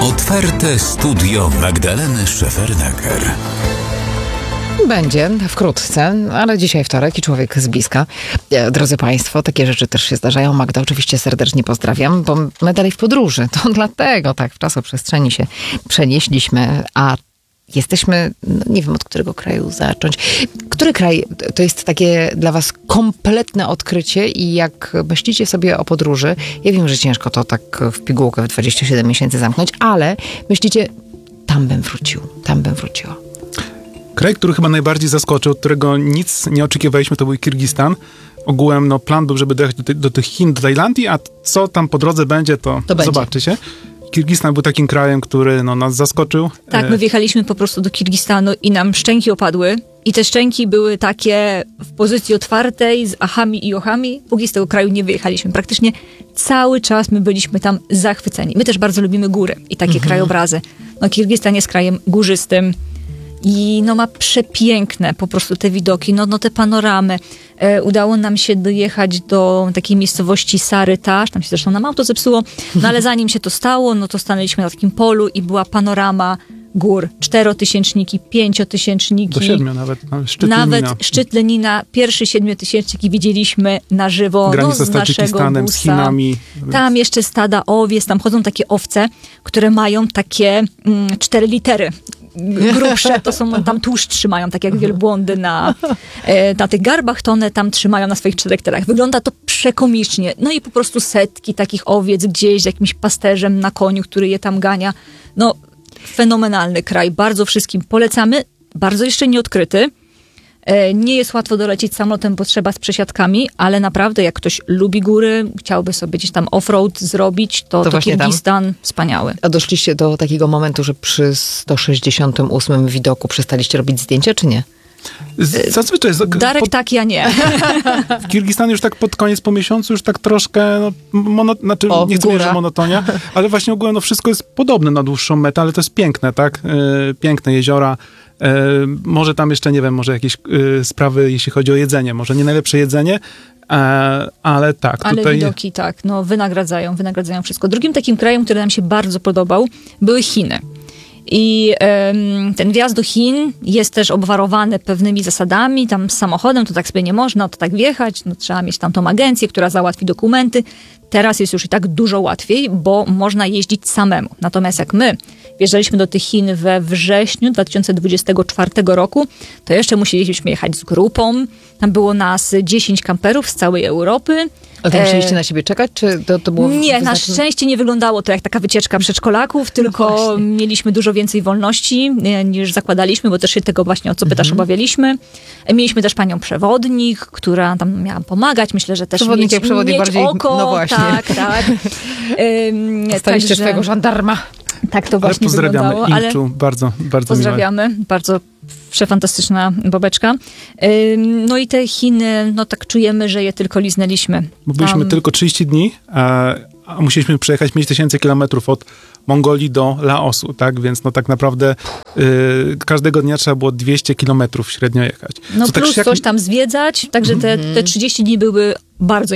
Otwarte studio Magdaleny Szefernaker. Będzie wkrótce, ale dzisiaj wtorek i człowiek z bliska. Drodzy Państwo, takie rzeczy też się zdarzają. Magda, oczywiście serdecznie pozdrawiam, bo my dalej w podróży. To dlatego tak w czasoprzestrzeni się przenieśliśmy, a jesteśmy, nie wiem od którego kraju zacząć. Który kraj to jest takie dla was kompletne odkrycie i jak myślicie sobie o podróży, ja wiem, że ciężko to tak w pigułkę w 27 miesięcy zamknąć, ale myślicie, tam bym wróciła. Kraj, który chyba najbardziej zaskoczył, od którego nic nie oczekiwaliśmy, to był Kirgistan. Ogółem plan był, żeby dojechać do tych Chin, do Tajlandii, a co tam po drodze będzie, to zobaczycie. Kirgistan był takim krajem, który nas zaskoczył. Tak, my wjechaliśmy po prostu do Kirgistanu i nam szczęki opadły. I te szczęki były takie w pozycji otwartej, z achami i ochami. Póki z tego kraju nie wyjechaliśmy. Praktycznie cały czas my byliśmy tam zachwyceni. My też bardzo lubimy góry i takie krajobrazy. Kirgistan jest krajem górzystym i ma przepiękne po prostu te widoki, te panoramy. Udało nam się dojechać do takiej miejscowości Sarıtaş, tam się zresztą nam auto zepsuło, ale zanim się to stało, to stanęliśmy na takim polu i była panorama gór, 4-tysięczniki, 5-tysięczniki. Do 7 nawet, szczyt Lenina, pierwszy 7-tysięcznik widzieliśmy na żywo. Granica z Tadżykistanem, z Chinami. Tam jeszcze stada owiec, tam chodzą takie owce, które mają takie 4 litery. Grubsze, to są tam tłuszcz trzymają, tak jak wielbłądy na tych garbach, to one tam trzymają na swoich 4 literach. Wygląda to przekomicznie. I po prostu setki takich owiec gdzieś z jakimś pasterzem na koniu, który je tam gania. Fenomenalny kraj. Bardzo wszystkim polecamy. Bardzo jeszcze nieodkryty. Nie jest łatwo dolecieć samolotem, bo trzeba z przesiadkami, ale naprawdę jak ktoś lubi góry, chciałby sobie gdzieś tam off-road zrobić, to Kirgistan wspaniały. A doszliście do takiego momentu, że przy 168 widoku przestaliście robić zdjęcia, czy nie? Zazwyczaj. Darek tak, ja nie. W Kirgistanie już tak pod koniec, po miesiącu już tak troszkę, nie chcę mówić, że monotonia, ale właśnie ogólnie wszystko jest podobne na dłuższą metę, ale to jest piękne, tak? Piękne jeziora. Może tam jeszcze, nie wiem, może jakieś sprawy, jeśli chodzi o jedzenie. Może nie najlepsze jedzenie, ale tak. Ale tutaj widoki, tak, wynagradzają wszystko. Drugim takim krajem, który nam się bardzo podobał, były Chiny. I ten wjazd do Chin jest też obwarowany pewnymi zasadami. Tam z samochodem to tak sobie nie można, to tak wjechać. Trzeba mieć tam tą agencję, która załatwi dokumenty. Teraz jest już i tak dużo łatwiej, bo można jeździć samemu. Natomiast jak my wjeżdżaliśmy do tych Chin we wrześniu 2024 roku, to jeszcze musieliśmy jechać z grupą. Tam było nas 10 kamperów z całej Europy. A to musieliście na siebie czekać, czy to było... Nie, na szczęście nie wyglądało to jak taka wycieczka przedszkolaków, tylko mieliśmy dużo więcej wolności niż zakładaliśmy, bo też się tego właśnie, o co pytasz, obawialiśmy. Mieliśmy też panią przewodnik, która tam miała pomagać. Myślę, że też przewodnik bardziej oko. No właśnie. Tak. Staliście swojego żandarma. Tak to właśnie wyglądało. Ale pozdrawiamy bardzo, bardzo pozdrawiamy, miłe. Bardzo przefantastyczna babeczka. I te Chiny, tak czujemy, że je tylko liznęliśmy. Bo byliśmy tylko 30 dni, a musieliśmy przejechać 5000 kilometrów od Mongolii do Laosu, tak? Więc tak naprawdę każdego dnia trzeba było 200 kilometrów średnio jechać. Plus coś tam zwiedzać, także te 30 dni były bardzo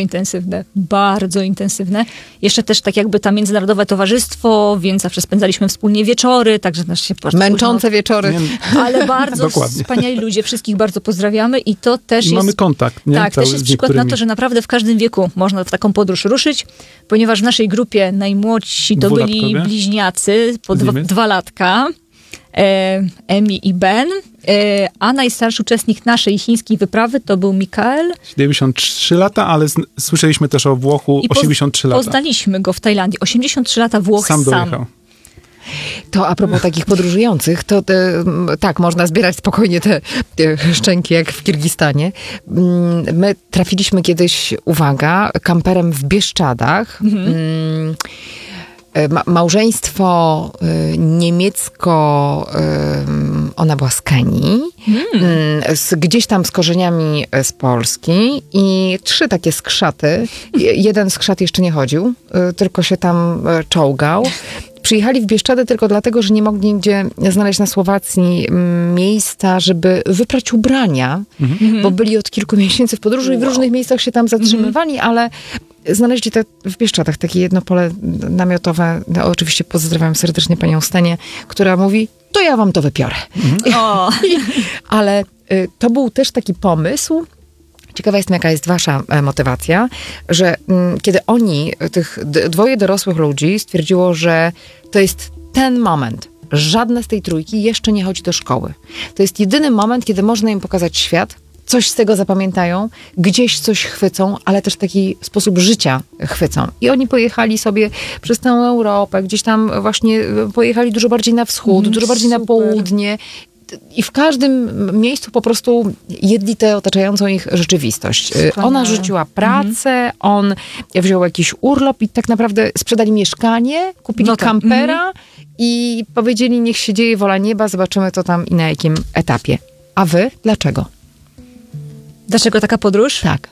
intensywne. Jeszcze też tak jakby tam międzynarodowe towarzystwo, więc zawsze spędzaliśmy wspólnie wieczory, także też się... Męczące wieczory. Ale bardzo wspaniali ludzie, wszystkich bardzo pozdrawiamy i to też jest... Mamy kontakt, nie? Tak, też jest przykład na to, że naprawdę w każdym wieku można w taką podróż ruszyć, ponieważ w naszej grupie najmłodsi to byli bliźniacy po 2 latka, Emi i Ben, a najstarszy uczestnik naszej chińskiej wyprawy to był Mikael. 73 lata, ale słyszeliśmy też o Włochu 83 lata. Poznaliśmy go w Tajlandii. 83 lata Włoch sam dojechał. To a propos takich podróżujących, to tak, można zbierać spokojnie te szczęki jak w Kirgistanie. My trafiliśmy kiedyś, uwaga, kamperem w Bieszczadach. Małżeństwo niemiecko, ona była z Kenii, gdzieś tam z korzeniami z Polski i 3 takie skrzaty. Jeden skrzat jeszcze nie chodził, tylko się tam czołgał. przyjechali w Bieszczady tylko dlatego, że nie mogli nigdzie znaleźć na Słowacji miejsca, żeby wyprać ubrania, bo byli od kilku miesięcy w podróży i w różnych miejscach się tam zatrzymywali, ale znaleźli w Bieszczadach takie jedno pole namiotowe. No, oczywiście pozdrawiam serdecznie panią Stenię, która mówi, to ja wam to wypiorę. Ale to był też taki pomysł. Ciekawa jestem, jaka jest wasza motywacja, że kiedy oni, tych dwoje dorosłych ludzi stwierdziło, że to jest ten moment, żadne z tej trójki jeszcze nie chodzi do szkoły. To jest jedyny moment, kiedy można im pokazać świat, coś z tego zapamiętają, gdzieś coś chwycą, ale też taki sposób życia chwycą. I oni pojechali sobie przez całą Europę, gdzieś tam właśnie pojechali dużo bardziej na wschód, dużo bardziej na południe. I w każdym miejscu po prostu jedli tę otaczającą ich rzeczywistość. Ona rzuciła pracę, on wziął jakiś urlop i tak naprawdę sprzedali mieszkanie, kupili kampera i powiedzieli, niech się dzieje wola nieba, zobaczymy to tam i na jakim etapie. A wy? Dlaczego? Dlaczego taka podróż? Tak.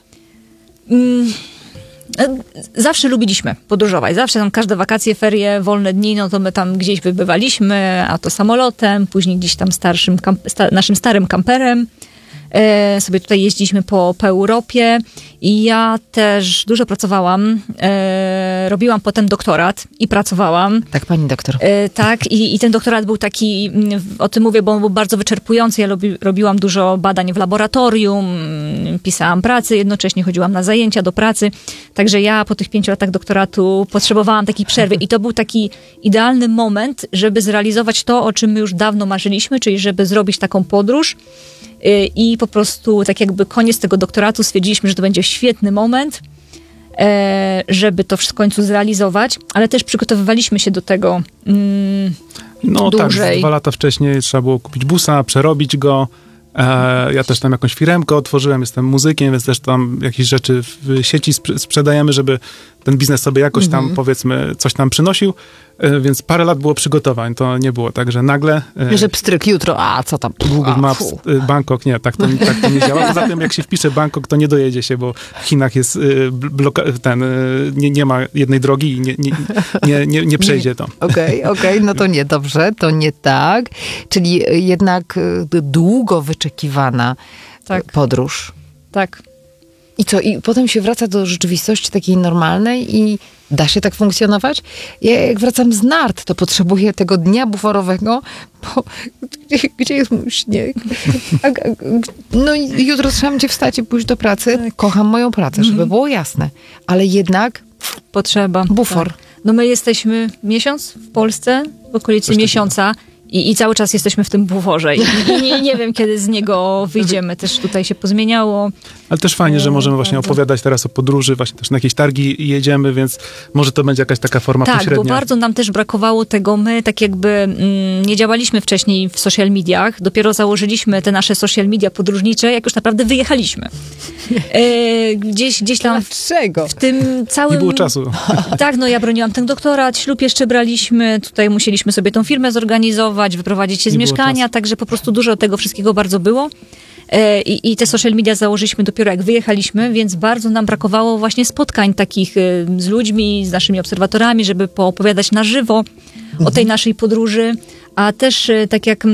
Zawsze lubiliśmy podróżować. Zawsze tam każde wakacje, ferie, wolne dni, no to my tam gdzieś wybywaliśmy, a to samolotem, później gdzieś tam naszym starym kamperem. Sobie tutaj jeździliśmy po Europie i ja też dużo pracowałam. Robiłam potem doktorat i pracowałam. Tak, pani doktor. Tak, i ten doktorat był taki, o tym mówię, bo on był bardzo wyczerpujący. Ja robiłam dużo badań w laboratorium, pisałam pracę, jednocześnie chodziłam na zajęcia do pracy. Także ja po tych 5 latach doktoratu potrzebowałam takiej przerwy i to był taki idealny moment, żeby zrealizować to, o czym my już dawno marzyliśmy, czyli żeby zrobić taką podróż. I po prostu tak jakby koniec tego doktoratu stwierdziliśmy, że to będzie świetny moment, żeby to w końcu zrealizować, ale też przygotowywaliśmy się do tego dłużej. Tak, 2 lata wcześniej trzeba było kupić busa, przerobić go. Ja też tam jakąś firemkę otworzyłem, jestem muzykiem, więc też tam jakieś rzeczy w sieci sprzedajemy, żeby ten biznes sobie jakoś tam, powiedzmy, coś tam przynosił, więc parę lat było przygotowań. To nie było tak, że nagle... Że pstryk jutro, a co tam? Google Maps, Bangkok, nie, tak to nie działa. Poza tym, jak się wpisze Bangkok, to nie dojedzie się, bo w Chinach jest nie ma jednej drogi i nie przejdzie to. Okej, no to nie, dobrze, to nie tak. Czyli jednak długo wyczekiwana podróż. Tak. I co? I potem się wraca do rzeczywistości takiej normalnej i da się tak funkcjonować? Ja jak wracam z nart, to potrzebuję tego dnia buforowego, bo gdzie jest mój śnieg? No i jutro trzeba będzie wstać i pójść do pracy. Tak. Kocham moją pracę, żeby było jasne. Ale jednak potrzeba. Bufor. Tak. No my jesteśmy miesiąc w Polsce, w okolicy miesiąca. I cały czas jesteśmy w tym buforze. I nie wiem, kiedy z niego wyjdziemy. Też tutaj się pozmieniało. Ale też fajnie, że możemy właśnie opowiadać teraz o podróży, właśnie też na jakieś targi jedziemy, więc może to będzie jakaś taka forma pośrednia. Tak, bo bardzo nam też brakowało tego. My tak jakby nie działaliśmy wcześniej w social mediach. Dopiero założyliśmy te nasze social media podróżnicze, jak już naprawdę wyjechaliśmy. Gdzieś tam w tym całym... Nie było czasu. Tak, no ja broniłam ten doktorat, ślub jeszcze braliśmy, tutaj musieliśmy sobie tą firmę zorganizować, wyprowadzić się z mieszkania, także po prostu dużo tego wszystkiego bardzo było. I te social media założyliśmy dopiero jak wyjechaliśmy, więc bardzo nam brakowało właśnie spotkań takich z ludźmi, z naszymi obserwatorami, żeby poopowiadać na żywo o tej naszej podróży. A też tak jak